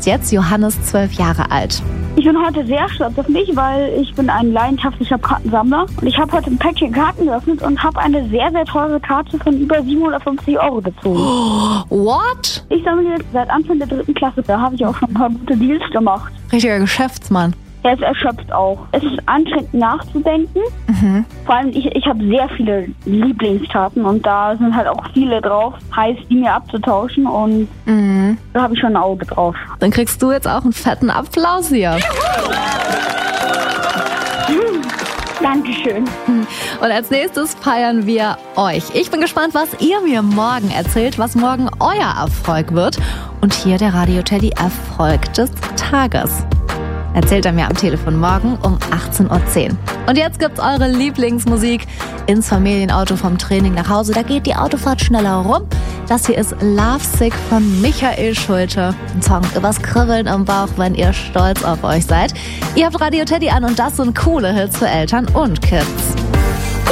ist jetzt Johannes 12 Jahre alt. Ich bin heute sehr stolz auf mich, weil ich bin ein leidenschaftlicher Kartensammler. Und ich habe heute ein Päckchen Karten geöffnet und habe eine sehr, sehr teure Karte von über 750 € gezogen. What? Ich sammle jetzt seit Anfang der 3. Klasse. Da habe ich auch schon ein paar gute Deals gemacht. Richtiger Geschäftsmann. Er ist erschöpft auch. Es ist anstrengend nachzudenken. Vor allem, ich habe sehr viele Lieblingskarten und da sind halt auch viele drauf. Heißt, die mir abzutauschen und da habe ich schon ein Auge drauf. Dann kriegst du jetzt auch einen fetten Applaus hier. Dankeschön. Und als nächstes feiern wir euch. Ich bin gespannt, was ihr mir morgen erzählt, was morgen euer Erfolg wird. Und hier der Radio Teddy Erfolg des Tages. Erzählt er mir am Telefon morgen um 18:10 Uhr. Und jetzt gibt's eure Lieblingsmusik ins Familienauto vom Training nach Hause. Da geht die Autofahrt schneller rum. Das hier ist Lovesick von Michael Schulte. Ein Song übers Kribbeln im Bauch, wenn ihr stolz auf euch seid. Ihr habt Radio Teddy an und das sind coole Hits für Eltern und Kids.